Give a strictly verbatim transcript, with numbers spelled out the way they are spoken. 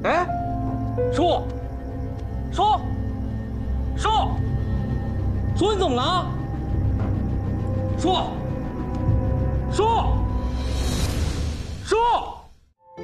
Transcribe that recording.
哎，叔，叔，叔，叔你怎么了？叔，叔，叔。